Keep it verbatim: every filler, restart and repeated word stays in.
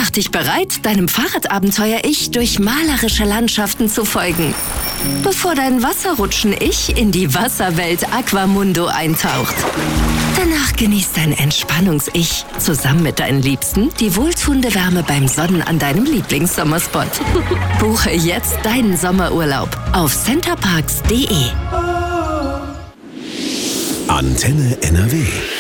Mach dich bereit, deinem Fahrradabenteuer-Ich durch malerische Landschaften zu folgen, bevor dein Wasserrutschen-Ich in die Wasserwelt Aquamundo eintaucht. Danach genießt dein Entspannungs-Ich zusammen mit deinen Liebsten die wohltuende Wärme beim Sonnen an deinem Lieblingssommerspot. Buche jetzt deinen Sommerurlaub auf centerparks punkt de. Antenne N R W.